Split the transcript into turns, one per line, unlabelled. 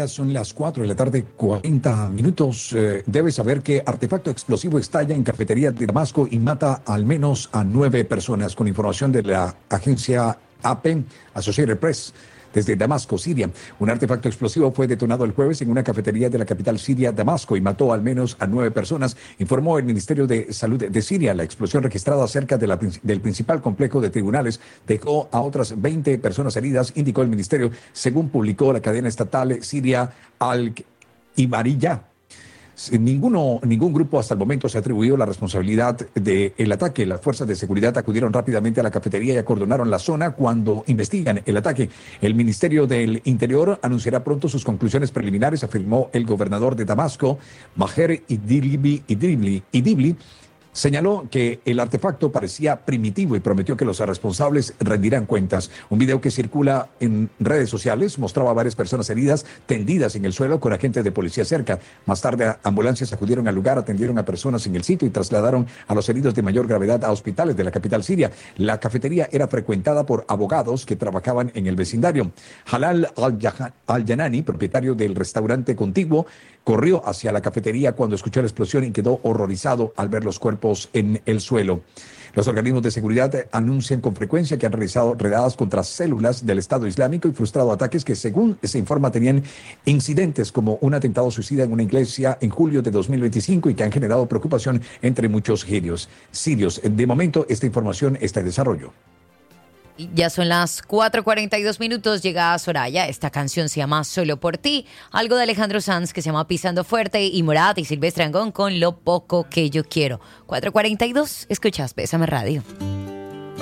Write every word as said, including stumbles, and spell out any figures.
días, son las cuatro de la tarde, cuarenta minutos. Eh, debes saber que artefacto explosivo estalla en cafetería de Damasco y mata al menos a nueve personas, con información de la agencia A P, Associated Press. Desde Damasco, Siria. Un artefacto explosivo fue detonado el jueves en una cafetería de la capital siria, Damasco, y mató al menos a nueve personas, informó el Ministerio de Salud de Siria. La explosión registrada cerca de la, del principal complejo de tribunales dejó a otras veinte personas heridas, indicó el ministerio, según publicó la cadena estatal siria Al-Ibariyah. Ninguno, ningún grupo hasta el momento se atribuyó la responsabilidad del ataque. Las fuerzas de seguridad acudieron rápidamente a la cafetería y acordonaron la zona cuando investigan el ataque. El Ministerio del Interior anunciará pronto sus conclusiones preliminares, afirmó el gobernador de Damasco, Maher Idribi, Idribi, Idribi. Señaló que el artefacto parecía primitivo y prometió que los responsables rendirán cuentas. Un video que circula en redes sociales mostraba a varias personas heridas tendidas en el suelo con agentes de policía cerca. Más tarde, ambulancias acudieron al lugar, atendieron a personas en el sitio y trasladaron a los heridos de mayor gravedad a hospitales de la capital siria. La cafetería era frecuentada por abogados que trabajaban en el vecindario. Halal Al-Janani, propietario del restaurante contiguo, corrió hacia la cafetería cuando escuchó la explosión y quedó horrorizado al ver los cuerpos en el suelo. Los organismos de seguridad anuncian con frecuencia que han realizado redadas contra células del Estado Islámico y frustrado ataques que, según se informa, tenían incidentes como un atentado suicida en una iglesia en julio de dos mil veinticinco y que han generado preocupación entre muchos sirios. Sirios. De momento, esta información está en desarrollo.
Ya son las cuatro cuarenta y dos minutos, llega Soraya. Esta canción se llama Solo por ti, algo de Alejandro Sanz que se llama Pisando Fuerte, y Morat y Silvestre Angón con Lo poco que yo quiero. cuatro cuarenta y dos, escuchas Bésame Radio.